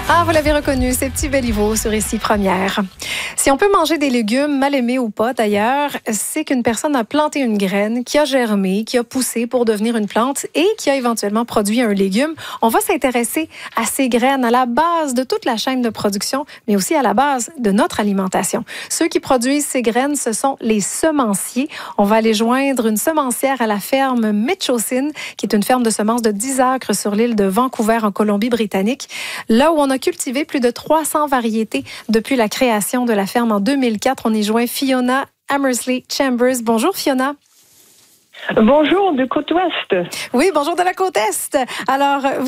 Ah, vous l'avez reconnu, c'est Petit Béliveau sur Ici Première. Si on peut manger des légumes, mal aimés ou pas d'ailleurs, c'est qu'une personne a planté une graine qui a germé, qui a poussé pour devenir une plante et qui a éventuellement produit un légume. On va s'intéresser à ces graines, à la base de toute la chaîne de production, mais aussi à la base de notre alimentation. Ceux qui produisent ces graines, ce sont les semenciers. On va aller joindre une semencière à la ferme Metchosin, qui est une ferme de semences de 10 acres sur l'île de Vancouver en Colombie-Britannique, là où on a cultivé plus de 300 variétés depuis la création de la ferme en 2004. On y joint Fiona Hammersley Chambers. Bonjour Fiona. Bonjour de Côte-Ouest. Oui, bonjour de la Côte-Est. Alors,